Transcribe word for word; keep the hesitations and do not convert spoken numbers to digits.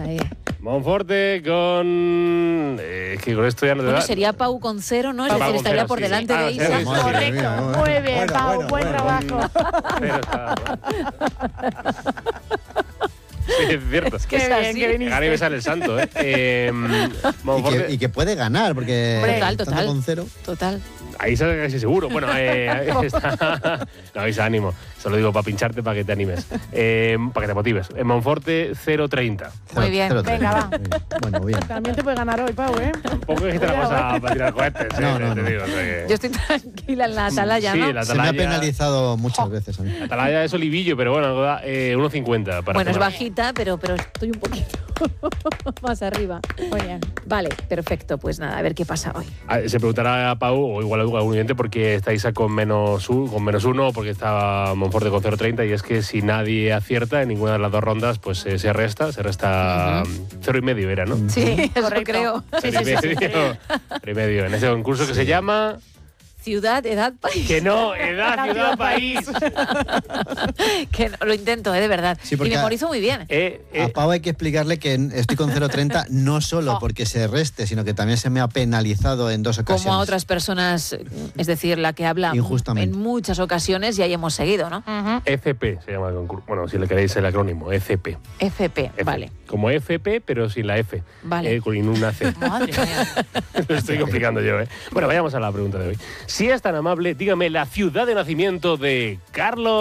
Ahí. Monforte con... Eh, que con esto ya no te Bueno, da... sería Pau con cero, ¿no? Es Pau decir, con estaría cero, por sí, delante sí. de Ah, Isa. cero, sí. Correcto. Muy bien, Bueno, Pau, bueno, buen bueno, trabajo. Cero está... Sí, es cierto. que Qué es bien, así. que Que viniste. gana y me sale el santo, ¿eh? eh Y Monforte... que, y que puede ganar, porque Hombre, total, estando total. con cero. Total. Ahí sale casi seguro. Bueno, eh, ahí está. No, Isa, ánimo. Se lo digo para pincharte, para que te animes. Eh, para que te motives. En Monforte, cero treinta. Muy bien. Cero, Venga, va. muy bien. Bueno, bien. También te puede ganar hoy, Pau, ¿eh? Tampoco es que te la vas a, a tirar cohetes, ¿eh? No, no, te no. digo, o sea que- Yo estoy tranquila en la atalaya, Sí, ¿no? la Se me ha atalaya... penalizado muchas veces a mí. La atalaya es olivillo, pero bueno, algo da, eh, uno cincuenta para Bueno, es tomar. bajita, pero, pero estoy un poquito más arriba. Muy bien. Vale, perfecto. Pues nada, a ver qué pasa hoy. Ah, se preguntará a Pau, o igual a algún oyente, por qué está Isa con menos, u- con menos uno, o porque está Monforte con cero treinta, y es que si nadie acierta en ninguna de las dos rondas, pues eh, se resta, se resta Ujú. um, cero y medio era, ¿no? Sí, eso Correcto. creo. Sí, Cero sí, y sí, sí. medio, cero y medio, en ese concurso que se llama... Ciudad, edad, país. Que no, edad, ciudad, país. Que no, lo intento, ¿eh? De verdad. Sí, y porque memorizo muy bien. Eh, eh, A Pau hay que explicarle que estoy con cero treinta no solo porque se reste, sino que también se me ha penalizado en dos ocasiones. Como a otras personas, es decir, la que habla Injustamente. en muchas ocasiones y ahí hemos seguido, ¿no? Ujú. F P se llama el concurso. Bueno, si le queréis el acrónimo, F P. F P, F. vale. Como F P, pero sin la F. Vale. Eh, con una C. Madre mía. Lo estoy complicando yo, ¿eh? Bueno, vayamos a la pregunta de hoy. Si es tan amable, dígame la ciudad de nacimiento de Carlos